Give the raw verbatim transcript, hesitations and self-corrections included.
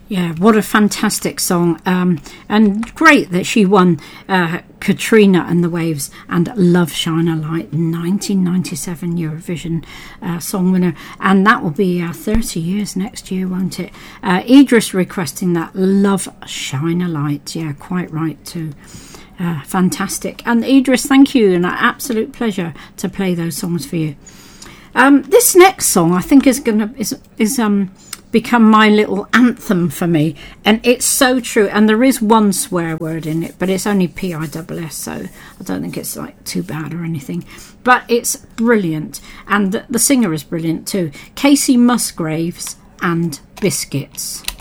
Yeah, what a fantastic song. Um, and great that she won uh, Katrina and the Waves and Love Shine a Light, nineteen ninety-seven Eurovision uh, song winner. And that will be uh, thirty years next year, won't it? Uh, Idris requesting that Love Shine a Light. Yeah, quite right too. Uh, fantastic. And Idris, thank you. And an absolute pleasure to play those songs for you. Um, this next song I think is going to... is is um. become my little anthem for me, and it's so true. And there is one swear word in it, but it's only P I S S, so I don't think it's like too bad or anything, but it's brilliant, and the, the singer is brilliant too. Casey Musgraves and Biscuits.